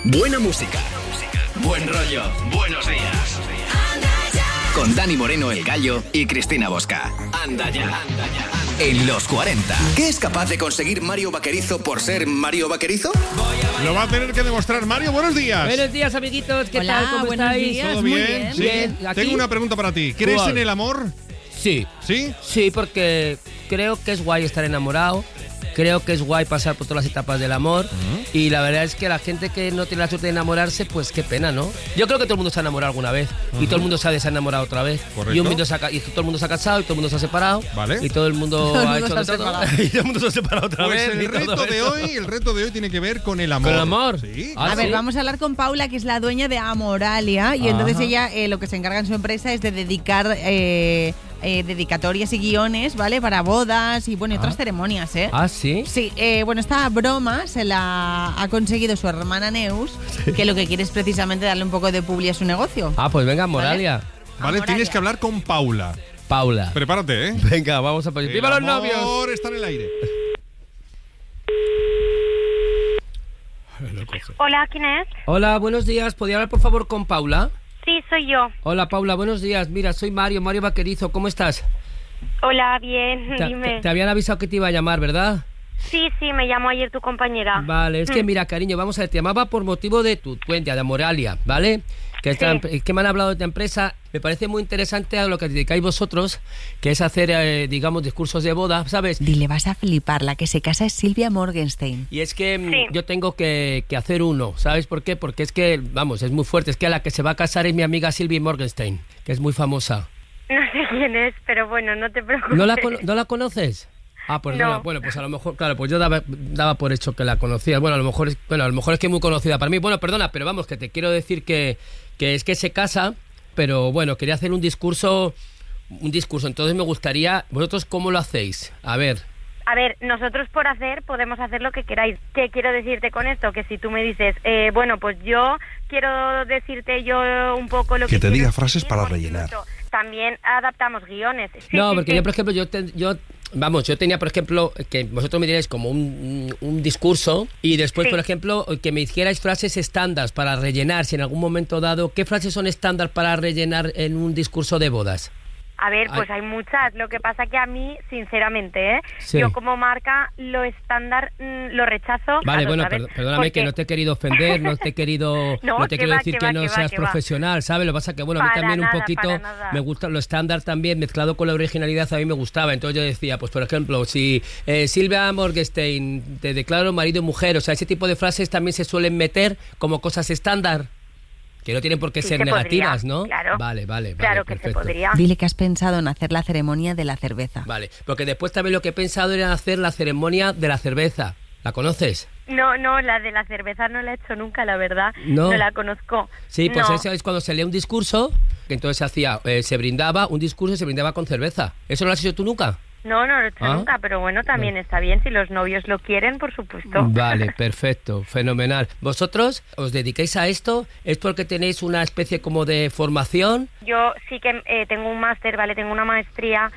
Buena música. Buen rollo. Buenos días. Con Dani Moreno, El Gallo, y Cristina Bosca. Anda ya. En los 40. ¿Qué es capaz de conseguir Mario Vaquerizo por ser Mario Vaquerizo? Lo va a tener que demostrar. Mario, buenos días. Buenos días, amiguitos. ¿Qué Hola, tal? ¿Cómo buenos estáis? días. ¿Todo Muy bien? Sí. Bien. ¿Aquí? Tengo una pregunta para ti. ¿Crees ¿Cuál? en el amor? Sí. ¿Sí? Sí, porque creo que es guay estar enamorado. Creo que es guay pasar por todas las etapas del amor. Y la verdad es que la gente que no tiene la suerte de enamorarse, pues qué pena, ¿no? Yo creo que todo el mundo se ha enamorado alguna vez. Y todo el mundo se ha desenamorado otra vez. Correcto. Y todo el mundo se ha casado y todo el mundo se ha separado. Vale. Y todo el mundo Todo el ha mundo hecho se de ha todo. separado. Y todo el mundo se ha separado otra Pues vez. el y todo reto de hoy tiene que ver con el amor. ¿Con el amor? Sí. Ah, A ver, ¿sí? vamos a hablar con Paula, que es la dueña de Amoralia, y entonces Ajá. ella lo que se encarga en su empresa es de dedicar dedicatorias y guiones, ¿vale? Para bodas y bueno, y otras ceremonias, ¿eh? Ah, ¿sí? Sí, bueno, esta broma se la ha conseguido su hermana Neus, que lo que quiere es precisamente darle un poco de publi a su negocio. Ah, pues venga, Moralia. Vale, Amoralia. tienes que hablar con Paula. Paula. Prepárate, ¿eh? Venga, vamos a poner. ¡Viva los El novios! amor está en el aire. Hola, ¿quién es? Hola, buenos días. ¿Podría hablar, por favor, con Paula? Sí, soy yo. Hola, Paula, buenos días. Mira, soy Mario Vaquerizo. ¿Cómo estás? Hola, bien, dime. Te habían avisado que te iba a llamar, ¿verdad? Sí, me llamó ayer tu compañera. Vale, es que mira, cariño, vamos a ver, te llamaba por motivo de tu cuenta, de Amoralia, ¿vale? Que, que me han hablado de tu empresa. Me parece muy interesante a lo que dedicáis vosotros, que es hacer, digamos, discursos de boda, ¿sabes? Dile, vas a flipar, la que se casa es Silvia Morgenstein. Y es que Sí. yo tengo que hacer uno, ¿sabes por qué? Porque es que, vamos, es muy fuerte. Es que a la que se va a casar es mi amiga Silvia Morgenstein, que es muy famosa. No sé quién es, pero bueno, no te preocupes. ¿No la conoces? Ah, pues No. no. Bueno, pues a lo mejor, claro, pues yo daba por hecho que la conocías. Bueno, a lo mejor es que es muy conocida para mí. Bueno, perdona, pero vamos, que te quiero decir que es que se casa, pero bueno, quería hacer un discurso. Entonces me gustaría, ¿vosotros cómo lo hacéis? A ver. A ver, nosotros podemos hacer lo que queráis. ¿Qué quiero decirte con esto? Que si tú me dices, bueno, pues yo quiero decirte yo un poco lo que te diga quiero frases decir, para por rellenar. supuesto, también adaptamos guiones. Sí, No, sí, porque sí. yo, por ejemplo, yo tenía, por ejemplo, que vosotros me diréis como un discurso y después, Sí. por ejemplo, que me hicierais frases estándar para rellenar, si en algún momento dado, ¿qué frases son estándar para rellenar en un discurso de bodas? A ver, pues hay muchas. Lo que pasa que a mí, sinceramente, Sí. yo como marca lo estándar lo rechazo. Vale, bueno, ¿sabes? perdóname Porque- que no te he querido ofender, no te he querido No, que quiero va, decir que que va, no que va, seas que va. profesional, ¿sabes? Lo que pasa que, bueno, a mí Para también nada, un poquito para nada. me gusta lo estándar también mezclado con la originalidad, a mí me gustaba. Entonces yo decía, pues por ejemplo, si Silvia Morgenstein te declaro marido y mujer, o sea, ese tipo de frases también se suelen meter como cosas estándar. Que no tienen por qué Sí, ser se negativas, podría, ¿no? claro. Vale, Claro que perfecto. se podría. Dile que has pensado en hacer la ceremonia de la cerveza. Vale, porque después también lo que he pensado era hacer la ceremonia de la cerveza. ¿La conoces? No, la de la cerveza no la he hecho nunca, la verdad. No. No la conozco. Sí, pues No. eso es cuando se lee un discurso, que entonces se hacía, se brindaba un discurso y se brindaba con cerveza. ¿Eso no lo has hecho tú nunca? No lo he hecho ¿Ah? nunca, pero bueno, también está bien. Si los novios lo quieren, por supuesto. Vale, perfecto, fenomenal. ¿Vosotros os dedicáis a esto? ¿Es porque tenéis una especie como de formación? Yo sí que tengo un máster, ¿vale? Tengo una maestría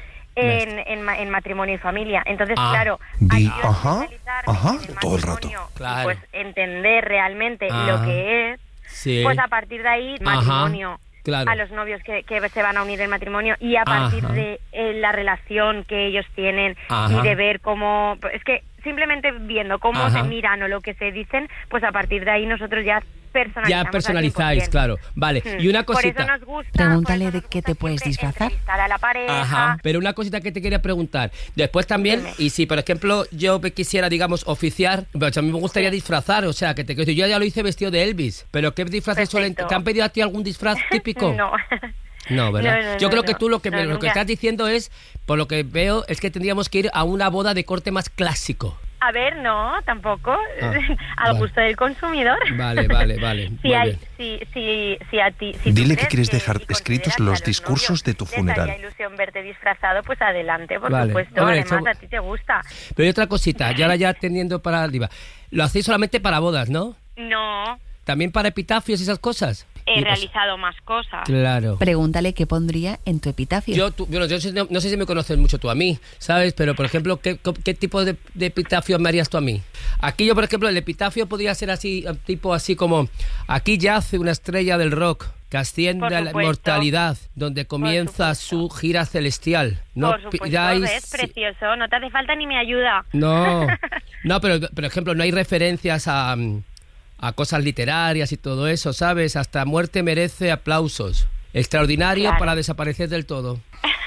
en matrimonio y familia. Entonces, Ah. claro, Di, al yo ajá, especializarme ajá, en el todo el rato. matrimonio y, Claro. pues entender realmente Ah. lo que es, Sí. pues a partir de ahí, Ajá, matrimonio. claro. A los novios que se van a unir en matrimonio y a partir Ajá. de la relación que ellos tienen Ajá. y de ver cómo... Es que simplemente viendo cómo Ajá. se miran o lo que se dicen, pues a partir de ahí nosotros ya personalizamos. Ya personalizáis, al 100%. claro. Vale, y una cosita. Por eso nos gusta, Pregúntale por eso de nos qué gusta te puedes siempre disfrazar. entrevistar a la pareja. Ajá, pero una cosita que te quería preguntar. Después también, Dime. y si por ejemplo yo me quisiera, digamos, oficiar, pues a mí me gustaría disfrazar, o sea, que te quiero decir, yo ya lo hice vestido de Elvis, pero ¿qué disfraces suelen? Perfecto. ¿Te han pedido a ti algún disfraz típico? No. No, ¿verdad? No, Yo creo que no. tú lo que No, lo que nunca. estás diciendo es, por lo que veo, es que tendríamos que ir a una boda de corte más clásico. A ver, no, tampoco. Al vale. gusto del consumidor. Vale. Si Muy hay, bien. si a ti, si tú Dile que crees quieres dejar y escritos consideras que los a discursos novios de tu les funeral. haría ilusión verte disfrazado, pues adelante, por Vale. supuesto. Hombre, Además, eso- a ti te gusta. Pero hay otra cosita, y ahora ya teniendo para arriba. Lo hacéis solamente para bodas, ¿no? No. También para epitafios y esas cosas. he realizado más cosas. Claro. Pregúntale qué pondría en tu epitafio. Yo no sé si me conoces mucho tú a mí, ¿sabes? Pero, por ejemplo, ¿qué tipo de epitafio me harías tú a mí? Aquí yo, por ejemplo, el epitafio podría ser así, tipo así como: aquí yace una estrella del rock que asciende a la inmortalidad, donde comienza su gira celestial. No por supuesto, pidáis... es precioso, no te hace falta ni mi ayuda. No, pero, por ejemplo, no hay referencias a cosas literarias y todo eso, ¿sabes? Hasta muerte merece aplausos. Extraordinario para desaparecer del todo.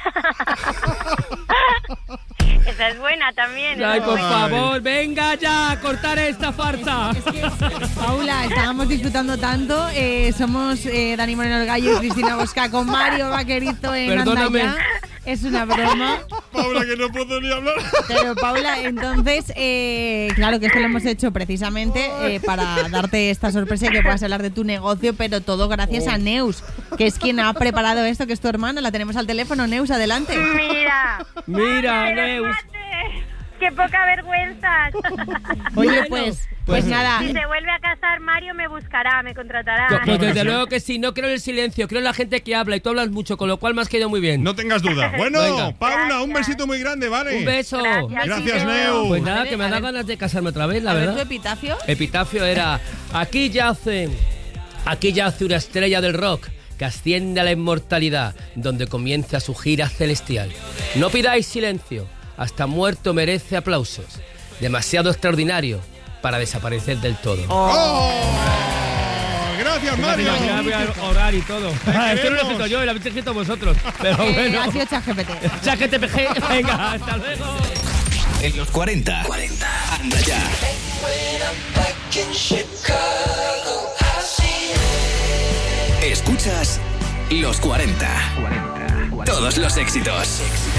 Esa es buena también. Ay, por favor, venga ya a cortar esta farsa. Es que, Paula, estábamos disfrutando tanto. Somos Dani Moreno el Gallo y Cristina Bosca con Mario Vaquerizo en Perdóname. Anda Ya. Es una broma. Paula, que no puedo ni hablar. Pero Paula, entonces, claro que esto lo hemos hecho precisamente para darte esta sorpresa y que puedas hablar de tu negocio, pero todo gracias a Neus, que es quien ha preparado esto, que es tu hermana. La tenemos al teléfono. Neus, adelante. Mira, Neus. ¡Qué poca vergüenza! Oye, pues nada. Si se vuelve a casar, Mario me buscará, me contratará. Pues desde luego que sí, no creo en el silencio, creo en la gente que habla y tú hablas mucho, con lo cual me has quedado muy bien. No tengas duda. Bueno, Venga. Paula, Gracias. un besito muy grande, ¿vale? Un beso. Gracias, Neus. Pues nada, que me da ganas de casarme otra vez, la A ver, verdad. tu epitafio. Epitafio era: aquí yace una estrella del rock que asciende a la inmortalidad, donde comienza su gira celestial. No pidáis silencio, hasta muerto merece aplausos. Demasiado extraordinario para desaparecer del todo. ¡Oh! Gracias, Mario. Voy a orar y todo. Es que no lo he escrito yo, lo habéis escrito vosotros. Pero bueno. Ha sido ChatGPT. ChatGPT, venga, hasta luego. En los 40. Anda ya. Escuchas Los 40. Todos los éxitos.